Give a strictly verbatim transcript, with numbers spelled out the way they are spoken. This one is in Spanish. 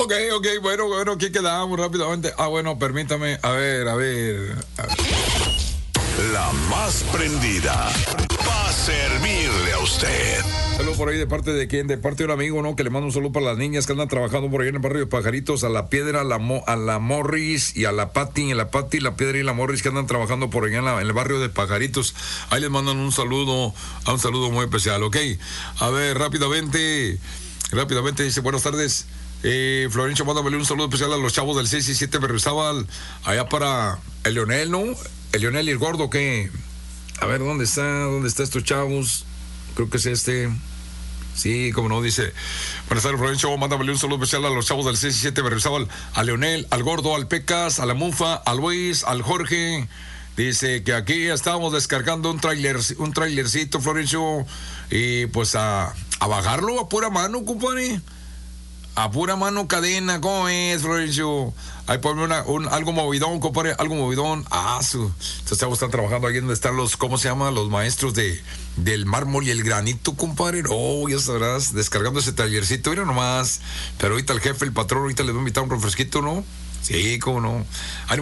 Ok, ok, bueno, bueno, aquí quedamos rápidamente. Ah, bueno, permítame, a ver, a ver. A ver. La más prendida va a servirle a usted. Saludo por ahí de parte de quién, de parte de un amigo, ¿no? Que le mando un saludo para las niñas que andan trabajando por ahí en el barrio de Pajaritos, a la Piedra, a la, Mo, a la Morris y a la Pati, a la Pati, la Piedra y la Morris que andan trabajando por allá en, la, en el barrio de Pajaritos. Ahí les mandan un saludo, a un saludo muy especial, ¿ok? A ver, rápidamente, rápidamente dice, buenas tardes. Eh, Florencio, mándame un saludo especial a los chavos del seis y siete Berrizábal, allá para el Leonel, ¿no? El Leonel y el Gordo, ¿qué? A ver, ¿dónde está? ¿Dónde están estos chavos? Creo que es este. Sí, como no, dice. Buenas tardes, Florencio. Mándame un saludo especial a los chavos del seis y siete Berrizábal, a Leonel, al Gordo, al Pecas, a la Mufa, a Luis, al Jorge. Dice que aquí estábamos descargando un trailer, un trailercito, Florencio. Y pues a, a bajarlo a pura mano, compadre. A pura mano cadena, ¿cómo es, Florencio? Ahí ponme una, un, algo movidón, compadre, algo movidón. Ah, su. Estos chavos están trabajando ahí donde están los, ¿cómo se llama? Los maestros de, del mármol y el granito, compadre. Oh, ya sabrás, descargando ese tallercito, mira nomás. Pero ahorita el jefe, el patrón, ahorita le va a invitar un refresquito, ¿no? Sí, cómo no. Ánimo.